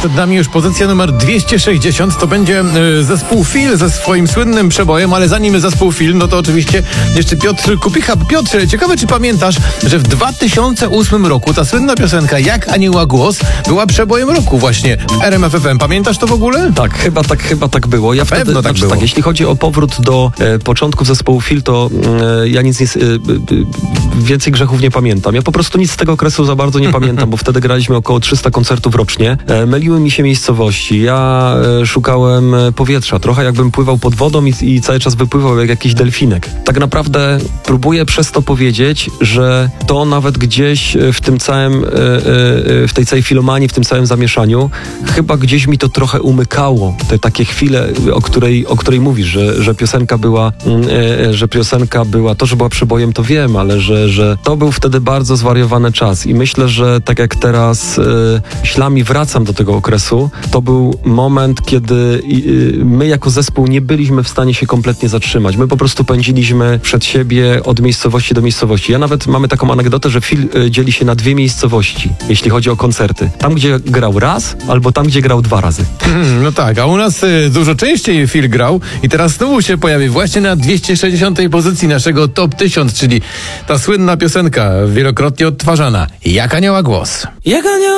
Przed nami już pozycja numer 260. To będzie zespół Fil ze swoim słynnym przebojem, ale zanim zespół Fil, no to oczywiście jeszcze Piotr Kupicha. Piotrze, ciekawe, czy pamiętasz, że w 2008 roku ta słynna piosenka Jak Anioła Głos była przebojem roku właśnie w RMF FM. Pamiętasz to w ogóle? Tak, chyba tak było. Ja wtedy, pewno tak było. Tak, jeśli chodzi o powrót do początków zespołu Fil, to ja więcej grzechów nie pamiętam. Ja po prostu nic z tego okresu za bardzo nie pamiętam, bo wtedy graliśmy około 300 koncertów rocznie. Myliły mi się miejscowości. Ja szukałem powietrza. Trochę jakbym pływał pod wodą i cały czas wypływał jak jakiś delfinek. Tak naprawdę próbuję przez to powiedzieć, że to nawet gdzieś w tym całym, w tej całej filomanii, w tym całym zamieszaniu, chyba gdzieś mi to trochę umykało. Te takie chwile, o której mówisz, że piosenka była, to, że była przebojem, to wiem, ale że to był wtedy bardzo zwariowany czas i myślę, że tak jak teraz myślami wracam do tego okresu, to był moment, kiedy my jako zespół nie byliśmy w stanie się kompletnie zatrzymać. My po prostu pędziliśmy przed siebie od miejscowości do miejscowości. Ja nawet mamy taką anegdotę, że Fil dzieli się na 2 miejscowości, jeśli chodzi o koncerty. Tam, gdzie grał raz, albo tam, gdzie grał 2 razy. No tak, a u nas dużo częściej Fil grał i teraz znowu się pojawi właśnie na 260 pozycji naszego Top 1000, czyli ta słynna piosenka wielokrotnie odtwarzana Jak Anioła Głos. Jak anioła